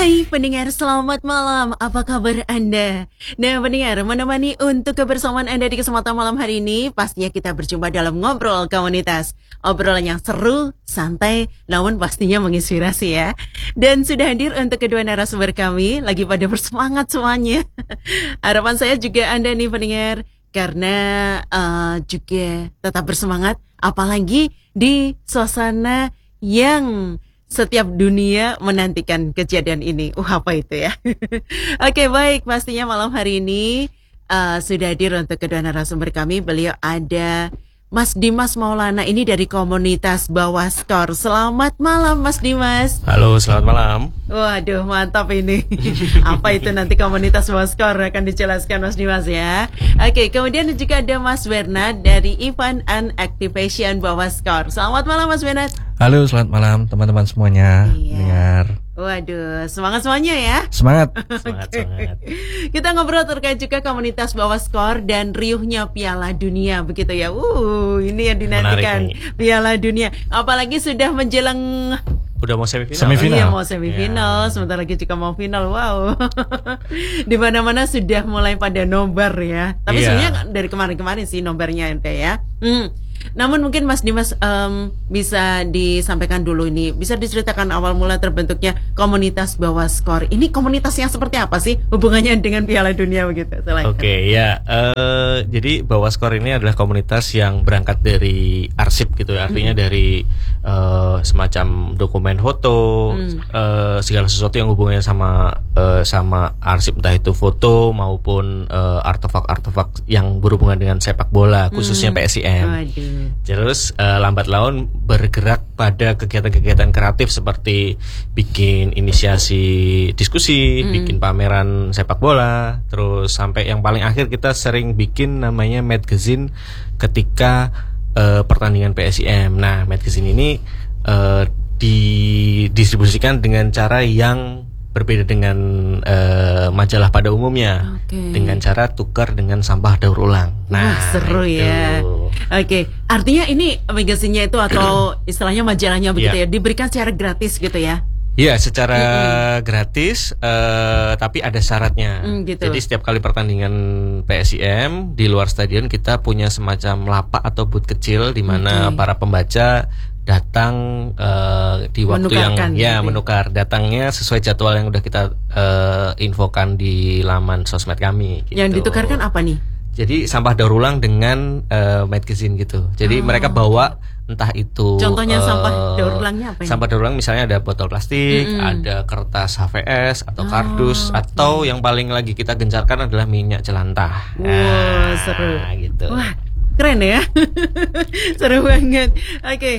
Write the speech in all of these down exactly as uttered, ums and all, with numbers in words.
Hai pendengar, selamat malam. Apa kabar Anda? Nah pendengar, menemani untuk kebersamaan Anda di kesempatan malam hari ini, pastinya kita berjumpa dalam Ngobrol Komunitas. Obrolan yang seru, santai, namun pastinya menginspirasi ya. Dan sudah hadir untuk kedua narasumber kami, lagi pada bersemangat semuanya. Harapan saya juga Anda nih pendengar, karena uh, juga tetap bersemangat, apalagi di suasana yang setiap dunia menantikan kejadian ini. Uh, apa itu ya? Oke, baik. Pastinya malam hari ini uh, sudah hadir untuk kedua narasumber kami. Beliau ada Mas Dimas Maulana, ini dari komunitas Bawah Skor. Selamat malam Mas Dimas. Halo, selamat malam. Waduh, mantap ini. Apa itu nanti komunitas Bawah Skor akan dijelaskan Mas Dimas ya. Oke, kemudian juga ada Mas Bernard dari Event and Activation Bawah Skor. Selamat malam Mas Bernard. Halo, selamat malam teman-teman semuanya. Iya. Dengar. Waduh, semangat semuanya ya. Semangat. Semangat, semangat. Kita ngobrol terkait juga komunitas Bawah Skor dan riuhnya Piala Dunia begitu ya. Uh, ini yang dinantikan Piala Dunia. Apalagi sudah menjelang udah mau semifinal. Semifinal. Iya, mau semifinal. Ya. Sebentar lagi juga mau final. Wow. Di mana-mana sudah mulai pada nobar ya. Tapi ya, sebenarnya dari kemarin-kemarin sih nobarnya kayak ya. Hmm. Namun mungkin Mas Dimas um, bisa disampaikan dulu ini, bisa diceritakan awal mula terbentuknya komunitas Bawah Skor. Ini komunitas yang seperti apa sih hubungannya dengan Piala Dunia begitu? Oke, okay, ya. Uh, jadi Bawah Skor ini adalah komunitas yang berangkat dari arsip gitu ya. Artinya hmm. dari uh, semacam dokumen foto, hmm. uh, segala sesuatu yang hubungannya sama uh, sama arsip, entah itu foto maupun uh, artefak-artefak yang berhubungan dengan sepak bola, khususnya hmm. P S I M. Waduh. Terus uh, lambat laun bergerak pada kegiatan-kegiatan kreatif seperti bikin inisiasi diskusi, mm. bikin pameran sepak bola, terus sampai yang paling akhir kita sering bikin namanya magazine ketika uh, pertandingan P S I M. Nah, magazine ini uh, didistribusikan dengan cara yang berbeda dengan uh, majalah pada umumnya, okay. dengan cara tukar dengan sampah daur ulang. Nah, wah, seru itu. Ya. Oke, okay. Artinya ini magazine-nya itu atau istilahnya majalahnya begitu yeah. ya, diberikan secara gratis gitu ya? Iya, secara mm-hmm. gratis, uh, tapi ada syaratnya. Mm, gitu. Jadi setiap kali pertandingan P S I M di luar stadion kita punya semacam lapak atau booth kecil di mana okay. para pembaca datang uh, di waktu Menukarkan, yang ya gitu. menukar datangnya sesuai jadwal yang udah kita uh, infokan di laman sosmed kami. Gitu. Yang ditukarkan apa nih? Jadi sampah daur ulang dengan uh, magazine gitu. Jadi oh. mereka bawa entah itu contohnya uh, sampah daur ulangnya apa ini? Sampah daur ulang misalnya ada botol plastik, mm-hmm. ada kertas H V S atau oh, kardus, okay. atau yang paling lagi kita gencarkan adalah minyak jelantah. Wow, nah, seru. Gitu. Wah, keren ya. Seru banget. Oke, okay.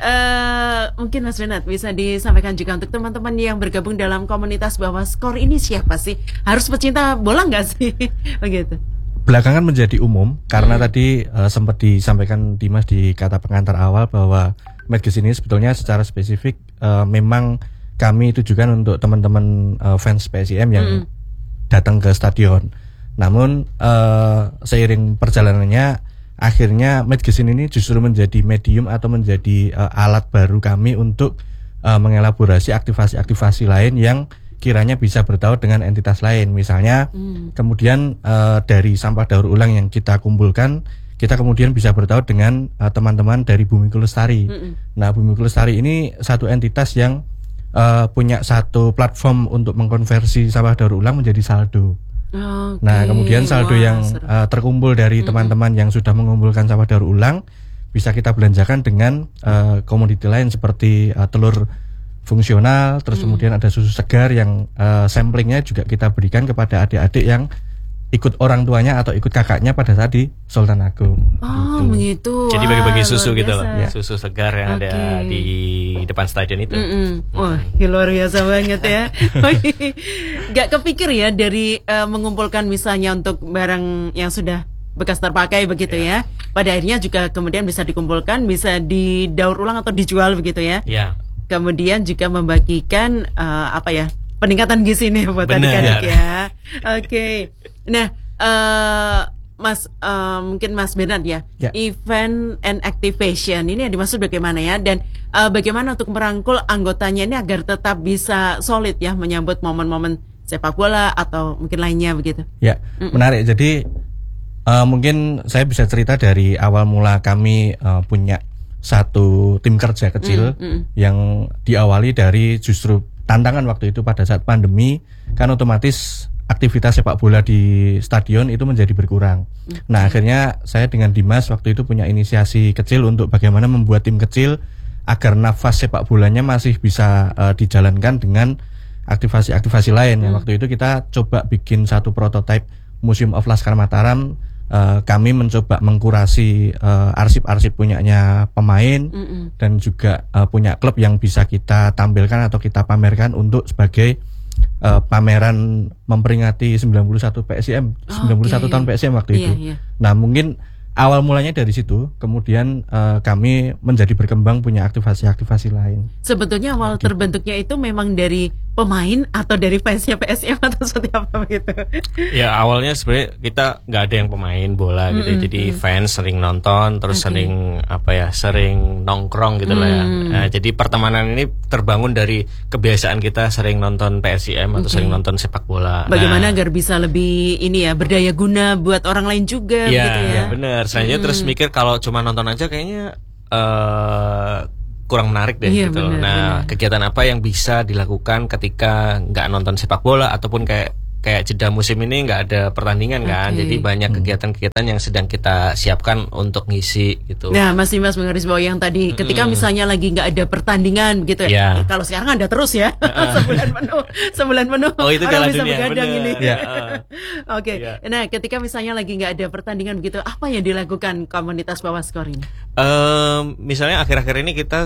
uh, mungkin Mas Bernard bisa disampaikan juga untuk teman-teman yang bergabung dalam komunitas Bawah Skor ini siapa sih? Harus pecinta bola nggak sih? Begitu. Belakangan menjadi umum karena hmm. tadi uh, sempat disampaikan Dimas di kata pengantar awal bahwa magazine ini sebetulnya secara spesifik uh, memang kami tujukan untuk teman-teman uh, fans P S I M yang hmm. datang ke stadion. Namun uh, seiring perjalanannya akhirnya magazine ini justru menjadi medium atau menjadi uh, alat baru kami untuk uh, mengelaborasi aktivasi-aktivasi lain yang kiranya bisa bertaut dengan entitas lain. Misalnya hmm. kemudian uh, dari sampah daur ulang yang kita kumpulkan, kita kemudian bisa bertaut dengan uh, teman-teman dari Bumiku Lestari. Hmm. Nah, Bumiku Lestari ini satu entitas yang uh, punya satu platform untuk mengkonversi sampah daur ulang menjadi saldo. Okay. Nah, kemudian saldo Wah, yang uh, terkumpul dari hmm. teman-teman yang sudah mengumpulkan sampah daur ulang bisa kita belanjakan dengan uh, komoditi lain seperti uh, telur fungsional, terus hmm. kemudian ada susu segar yang uh, samplingnya juga kita berikan kepada adik-adik yang ikut orang tuanya atau ikut kakaknya pada saat di Sultan Agung. Oh, begitu. Jadi bagi-bagi susu gitu loh, ya. Susu segar yang okay. ada di depan stadion itu. Mm-mm. Wah, luar biasa banget ya. Gak kepikir ya dari uh, mengumpulkan misalnya untuk barang yang sudah bekas terpakai begitu yeah. ya. Pada akhirnya juga kemudian bisa dikumpulkan, bisa didaur ulang atau dijual begitu ya. Iya. Yeah. Kemudian juga membagikan uh, apa ya, peningkatan gizi nih buat adik-adik ya. Oke. Okay. Nah, uh, Mas eh, mungkin Mas Bernard ya, Ya. event and activation ini yang dimaksud bagaimana ya, dan eh, bagaimana untuk merangkul anggotanya ini agar tetap bisa solid ya menyambut momen-momen sepak bola atau mungkin lainnya begitu. Ya, menarik. Jadi uh, mungkin saya bisa cerita dari awal mula kami uh, punya satu tim kerja kecil Mm, mm. yang diawali dari justru tantangan waktu itu pada saat pandemi, kan otomatis aktivitas sepak bola di stadion itu menjadi berkurang. Nah, akhirnya saya dengan Dimas waktu itu punya inisiasi kecil untuk bagaimana membuat tim kecil agar nafas sepak bolanya masih bisa uh, dijalankan dengan aktivasi-aktivasi lain. Yang waktu itu kita coba bikin satu prototipe Museum of Laskar Mataram. Uh, kami mencoba mengkurasi uh, arsip-arsip punyanya pemain Mm-mm. dan juga uh, punya klub yang bisa kita tampilkan atau kita pamerkan untuk sebagai uh, pameran memperingati sembilan puluh satu P S I M, sembilan puluh satu Oke. tahun P S I M waktu itu. Iya, iya. Nah, mungkin awal mulanya dari situ, kemudian uh, kami menjadi berkembang punya aktivasi-aktivasi lain. Sebetulnya awal Gitu. terbentuknya itu memang dari pemain atau dari fansnya P S I M atau seperti apa begitu? Ya awalnya sebenarnya kita nggak ada yang pemain bola gitu, Mm-mm, jadi fans sering nonton, terus Oke. sering apa ya, sering nongkrong gitu lah ya. Mm. Nah, jadi pertemanan ini terbangun dari kebiasaan kita sering nonton P S I M atau Oke. sering nonton sepak bola. Bagaimana Nah, agar bisa lebih ini ya, berdaya guna buat orang lain juga Iya, gitu ya. benar. Selanjutnya Mm. terus mikir kalau cuma nonton aja kayaknya eh kurang menarik deh Iya, gitu. benar, Nah, benar. kegiatan apa yang bisa dilakukan ketika nggak nonton sepak bola ataupun kayak kayak jeda musim ini nggak ada pertandingan kan. Oke. Jadi banyak kegiatan-kegiatan yang sedang kita siapkan untuk ngisi gitu. Nah, Mas Dimas menggarisbawahi yang tadi, ketika misalnya lagi nggak ada pertandingan begitu ya. Iya. Eh, Kalau sekarang ada terus ya, sebulan penuh, sebulan penuh. Oh, itu orang Piala bisa Dunia, begadang bener. ini. Iya. Oke. Iya. Nah, ketika misalnya lagi nggak ada pertandingan begitu, apa yang dilakukan komunitas Bawah Skor ini? Em, misalnya akhir-akhir ini kita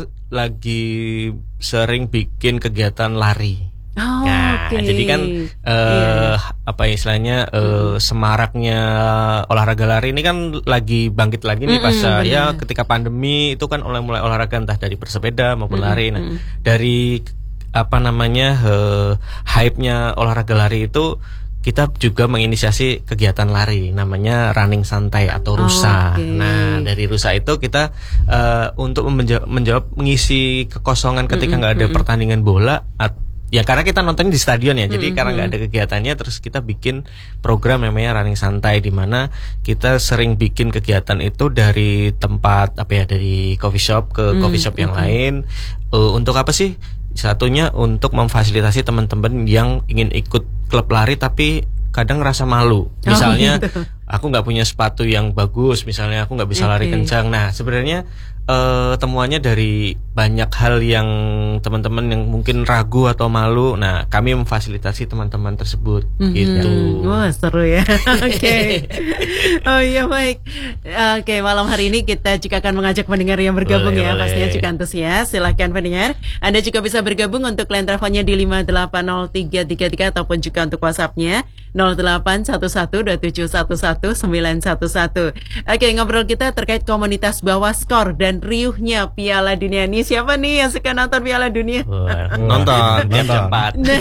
lagi sering bikin kegiatan lari. Oh, Nah, oke. jadi kan eh Iya. apa istilahnya eh, semaraknya olahraga lari ini kan lagi bangkit lagi nih Mm-mm, pas uh, ya benar. ketika pandemi itu kan oleh mulai olahraga entah dari bersepeda maupun Mm-mm, lari. Nah, mm-mm. dari apa namanya eh, hype-nya olahraga lari itu kita juga menginisiasi kegiatan lari namanya running santai atau rusa. Oke. Nah, dari rusa itu kita eh, untuk menja- menjawab mengisi kekosongan ketika nggak ada pertandingan bola. At- Ya karena kita nonton di stadion ya, jadi karena nggak ada kegiatannya, terus kita bikin program namanya running santai, di mana kita sering bikin kegiatan itu dari tempat apa ya, dari coffee shop ke coffee shop yang lain. Eh, untuk apa sih? Satunya untuk memfasilitasi teman-teman yang ingin ikut klub lari tapi kadang ngerasa malu. Misalnya gitu. aku nggak punya sepatu yang bagus, misalnya aku nggak bisa lari Oke. kencang. Nah sebenarnya eh, temuannya dari banyak hal yang teman-teman yang mungkin ragu atau malu. Nah kami memfasilitasi teman-teman tersebut gitu. Hmm, wah seru ya. Oke. Oh iya baik. Oke, malam hari ini kita juga akan mengajak pendengar yang bergabung Boleh, ya, boleh. pastinya juga antusias. Silahkan pendengar, Anda juga bisa bergabung untuk line teleponnya di lima delapan nol tiga tiga tiga ataupun juga untuk WhatsApp-nya nol delapan satu satu dua tujuh satu satu sembilan satu satu. Oke, ngobrol kita terkait komunitas Bawah Skor dan riuhnya Piala Dunia. Ini siapa nih yang suka nonton Piala Dunia? Wah, nonton jam Nonton. empat. Nah,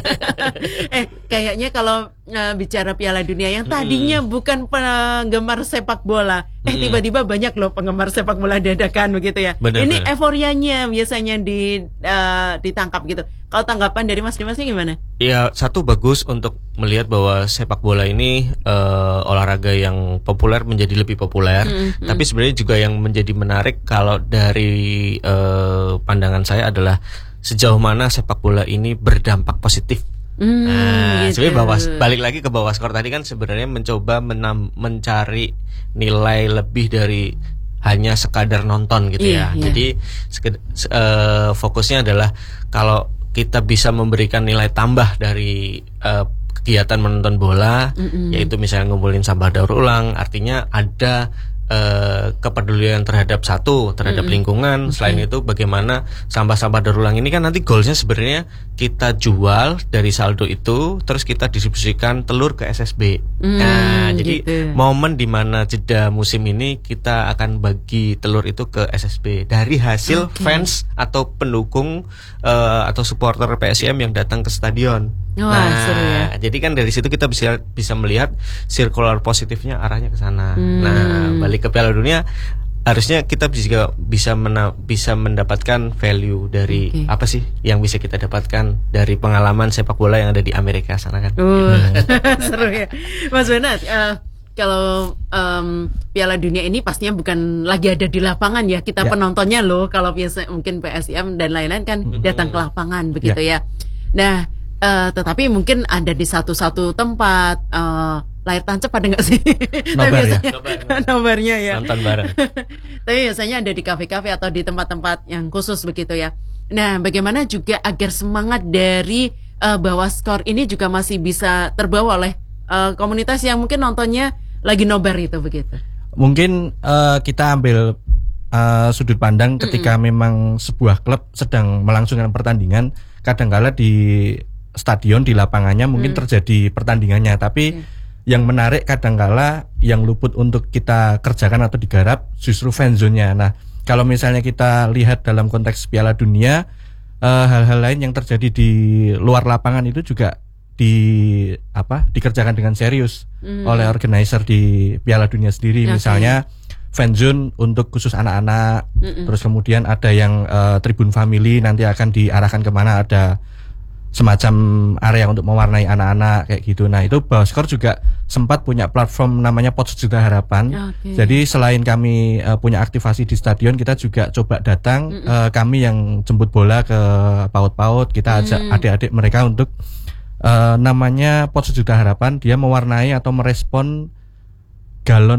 eh kayaknya kalau uh, bicara Piala Dunia yang tadinya bukan penggemar sepak bola, eh Mm-mm. tiba-tiba banyak loh penggemar sepak bola dadakan begitu ya. Bener, Ini bener. euforianya biasanya di uh, ditangkap gitu. Kalau tanggapan dari Mas Dimasnya gimana? Ya satu bagus untuk melihat bahwa sepak bola ini eh, olahraga yang populer menjadi lebih populer. Mm-mm. Tapi sebenarnya juga yang menjadi menarik kalau dari eh, pandangan saya adalah sejauh mana sepak bola ini berdampak positif. Hmm, Nah, gitu. sebenarnya bawah, balik lagi ke bawah skor tadi kan sebenarnya mencoba menam, mencari nilai lebih dari hanya sekadar nonton gitu Iya, ya. iya. Jadi seked- se- eh, fokusnya adalah kalau kita bisa memberikan nilai tambah dari eh, kegiatan menonton bola, Mm-mm. yaitu misalnya ngumpulin sampah daur ulang, artinya ada eh, kepedulian terhadap satu terhadap lingkungan. Selain itu bagaimana sampah-sampah daur ulang ini kan nanti goalsnya sebenarnya kita jual dari saldo itu, terus kita distribusikan telur ke S S B. Hmm, Nah, jadi gitu. momen dimana jeda musim ini kita akan bagi telur itu ke S S B dari hasil Oke. fans atau pendukung eh, atau supporter P S I M yang datang ke stadion. Wah, nah, seru ya. jadi kan dari situ kita bisa bisa melihat circular positifnya arahnya ke sana. Hmm. Nah, balik ke Piala Dunia, harusnya kita juga bisa mena- bisa mendapatkan value dari Okay. apa sih yang bisa kita dapatkan dari pengalaman sepak bola yang ada di Amerika sana kan. Uh, seru ya, Mas Benat. Uh, kalau um, Piala Dunia ini pastinya bukan lagi ada di lapangan ya, kita Ya. penontonnya loh. Kalau biasa mungkin P S I M dan lain-lain kan datang ke lapangan begitu ya. Nah, uh, tetapi mungkin ada di satu-satu tempat. Uh, layar tancap ada nggak sih? Nobar ya? Nobar. Nobarnya ya. Nonton bareng. Tapi biasanya ada di kafe-kafe atau di tempat-tempat yang khusus begitu ya. Nah, bagaimana juga agar semangat dari uh, Bawa Skor ini juga masih bisa terbawa oleh uh, komunitas yang mungkin nontonnya lagi nobar itu begitu. Mungkin eh, kita ambil eh, sudut pandang ketika memang sebuah klub sedang melangsungkan pertandingan, kadangkala di stadion di lapangannya mungkin terjadi pertandingannya, tapi yang menarik kadangkala yang luput untuk kita kerjakan atau digarap justru fanzone-nya. Nah, kalau misalnya kita lihat dalam konteks Piala Dunia, eh, hal-hal lain yang terjadi di luar lapangan itu juga di apa dikerjakan dengan serius Hmm. oleh organizer di Piala Dunia sendiri. Oke. Misalnya fanzone untuk khusus anak-anak, Mm-mm. terus kemudian ada yang eh, tribun family, nanti akan diarahkan kemana, ada semacam area untuk mewarnai anak-anak kayak gitu. Nah, itu Bawaskor juga sempat punya platform namanya Pot Sejuta Harapan. Oke. Jadi selain kami uh, punya aktivasi di stadion, kita juga coba datang, uh, kami yang jemput bola ke PAUD-PAUD, kita ajak Mm. adik-adik mereka untuk uh, namanya Pot Sejuta Harapan, dia mewarnai atau merespon galon